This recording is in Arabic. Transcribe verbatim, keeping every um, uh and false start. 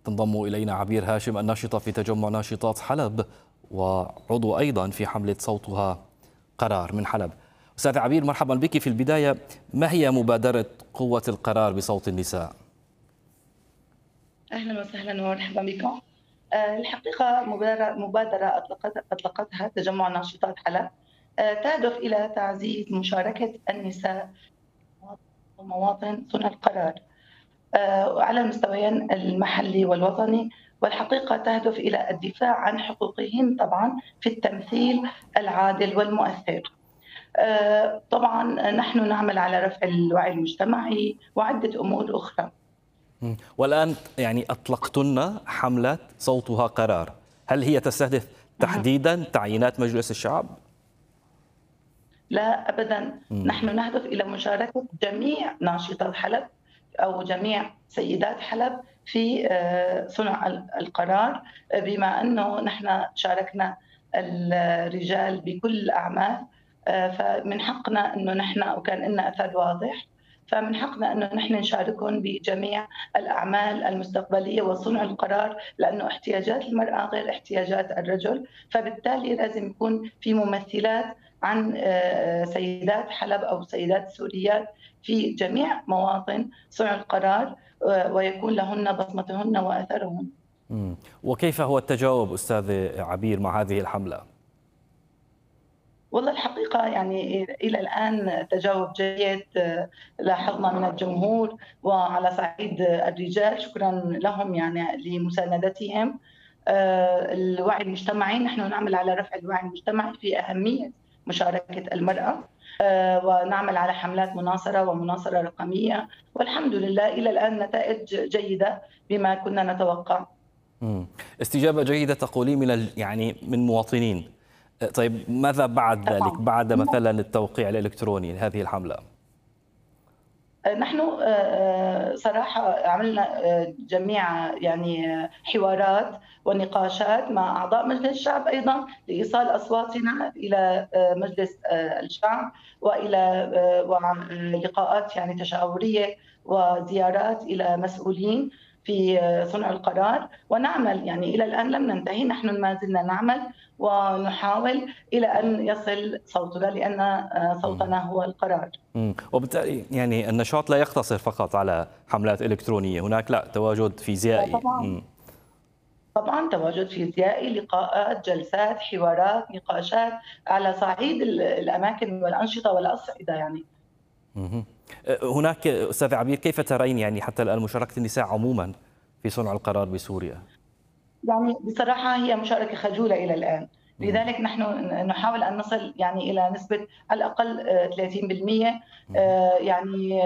تنضم إلينا عبير هاشم الناشطة في تجمع ناشطات حلب وعضو أيضا في حملة صوتها قرار من حلب. أستاذ عبير، مرحبا بك. في البداية، ما هي مبادرة قوة القرار بصوت النساء؟ أهلا وسهلا ومرحبا بكم. الحقيقة مبادرة مبادرة أطلقت أطلقتها تجمع ناشطات حلب تهدف إلى تعزيز مشاركة النساء ومواطن صنع القرار على المستويين المحلي والوطني، والحقيقة تهدف إلى الدفاع عن حقوقهن طبعا في التمثيل العادل والمؤثر. طبعا نحن نعمل على رفع الوعي المجتمعي وعدة أمور أخرى. والآن يعني أطلقتن حملة صوتها قرار، هل هي تستهدف تحديدا تعيينات مجلس الشعب؟ لا أبدا، مم. نحن نهدف إلى مشاركة جميع ناشطات حلب أو جميع سيدات حلب في صنع القرار، بما أنه نحن شاركنا الرجال بكل الأعمال، فمن حقنا أنه نحن وكان لنا أثر واضح، فمن حقنا أنه نحن نشاركهم بجميع الأعمال المستقبلية وصنع القرار، لأنه احتياجات المرأة غير احتياجات الرجل، فبالتالي لازم يكون في ممثلات عن سيدات حلب أو سيدات سوريات في جميع مواطن صنع القرار، ويكون لهن بصمتهن وأثرهن. وكيف هو التجاوب أستاذ عبير مع هذه الحملة؟ والله الحقيقة يعني إلى الآن تجاوب جيد لاحظنا من الجمهور، وعلى صعيد الرجال شكرا لهم يعني لمساندتهم. الوعي المجتمعي، نحن نعمل على رفع الوعي المجتمعي في أهمية مشاركة المرأة، ونعمل على حملات مناصرة ومناصرة رقمية، والحمد لله إلى الآن نتائج جيدة بما كنا نتوقع. استجابة جيدة تقولين من يعني من مواطنين. طيب ماذا بعد ذلك، بعد مثلا التوقيع الإلكتروني لهذه الحملة؟ نحن صراحة عملنا جميع يعني حوارات ونقاشات مع أعضاء مجلس الشعب أيضا لإيصال أصواتنا إلى مجلس الشعب، وإلى لقاءات يعني تشاورية وزيارات إلى مسؤولين في صنع القرار، ونعمل يعني إلى الآن لم ننتهي، نحن ما زلنا نعمل ونحاول إلى أن يصل صوتنا، لأن صوتنا هو القرار. وبالتالي يعني النشاط لا يقتصر فقط على حملات إلكترونية، هناك لا تواجد فيزيائي. طبعا طبعا تواجد فيزيائي، لقاءات، جلسات، حوارات، نقاشات على صعيد الأماكن والأنشطة والأصعدة يعني. هناك أستاذ عبير، كيف ترين يعني حتى الآن مشاركة النساء عموما في صنع القرار بسوريا؟ يعني بصراحة هي مشاركة خجولة إلى الآن، لذلك نحن نحاول أن نصل يعني إلى نسبة على الأقل ثلاثين بالمئة يعني